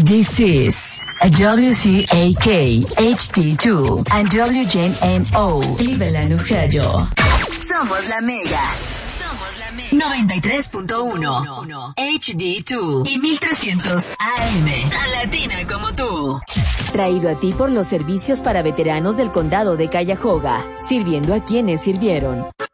This is a WCAK HD2 and WJNO Cleveland, Ohio. Somos la Mega. 93.1 HD2 y 1300 AM. Latina como tú. Traído a ti por los servicios para veteranos del condado de Cuyahoga, sirviendo a quienes sirvieron.